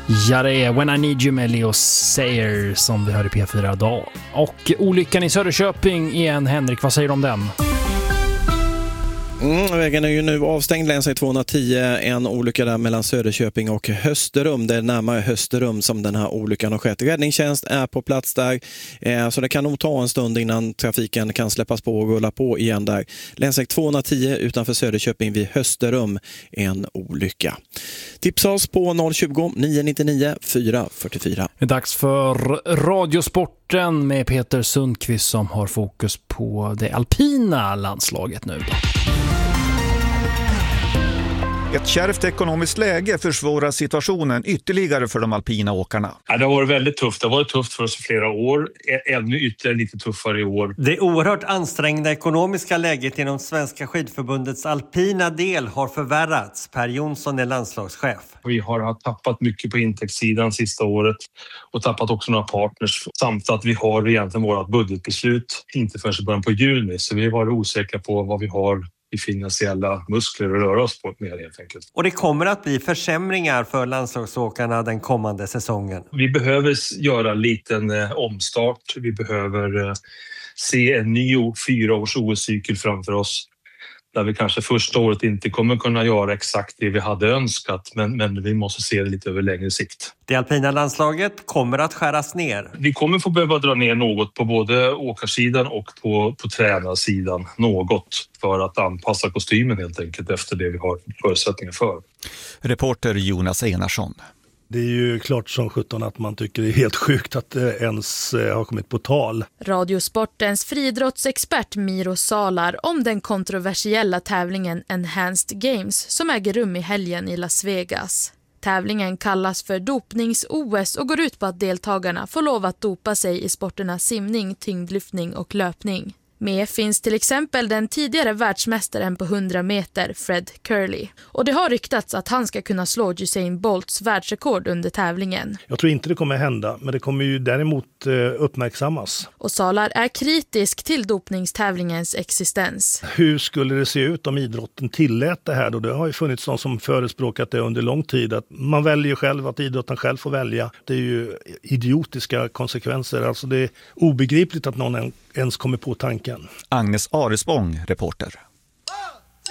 Ja, det är When I Need You med Leo Sayer som vi hör i P4 idag. Och olyckan i Söderköping igen, Henrik, vad säger du om den? Vägen är ju nu avstängd, länsväg 210, en olycka där mellan Söderköping och Hösterum. Det är närmare Hösterum som den här olyckan har skett. Räddningstjänst är på plats där, så det kan nog ta en stund innan trafiken kan släppas på och rulla på igen där. Länsväg 210 utanför Söderköping vid Hösterum, en olycka. Tipsa oss på 020 999 444. Det är dags för Radiosporten med Peter Sundqvist som har fokus på det alpina landslaget nu då. Ett kärvt ekonomiskt läge försvårar situationen ytterligare för de alpina åkarna. Ja, det har varit väldigt tufft. Det har varit tufft för oss i flera år. Ännu ytterligare lite tuffare i år. Det oerhört ansträngda ekonomiska läget inom Svenska skidförbundets alpina del har förvärrats. Per Jonsson är landslagschef. Vi har tappat mycket på intäktssidan sista året och tappat också några partners. Samt att vi har egentligen vårt budgetbeslut inte förrän i början på juni. Så vi har varit osäkra på vad vi har i finansiella muskler och röra oss på mer helt enkelt. Och det kommer att bli försämringar för landslagsåkarna den kommande säsongen. Vi behöver göra en liten omstart. Vi behöver se en ny 4-års OS-cykel framför oss. Där vi kanske första året inte kommer kunna göra exakt det vi hade önskat. Men vi måste se det lite över längre sikt. Det alpina landslaget kommer att skäras ner. Vi kommer få behöva dra ner något på både åkarsidan och på tränarsidan. Något för att anpassa kostymen helt enkelt efter det vi har förutsättningar för. Reporter Jonas Enarsson. Det är ju klart som 17 att man tycker det är helt sjukt att det ens har kommit på tal. Radiosportens friidrottsexpert Miro Salar om den kontroversiella tävlingen Enhanced Games som äger rum i helgen i Las Vegas. Tävlingen kallas för dopnings-OS och går ut på att deltagarna får lov att dopa sig i sporterna simning, tyngdlyftning och löpning. Med finns till exempel den tidigare världsmästaren på 100 meter, Fred Curley. Och det har ryktats att han ska kunna slå Usain Bolts världsrekord under tävlingen. Jag tror inte det kommer hända, men det kommer ju däremot uppmärksammas. Och Salar är kritisk till dopningstävlingens existens. Hur skulle det se ut om idrotten tillät det här då? Det har ju funnits någon som förespråkat det under lång tid. Att man väljer själv, att idrotten själv får välja. Det är ju idiotiska konsekvenser. Alltså det är obegripligt att någon ens kommer på tanken. Agnes Aresbång, reporter.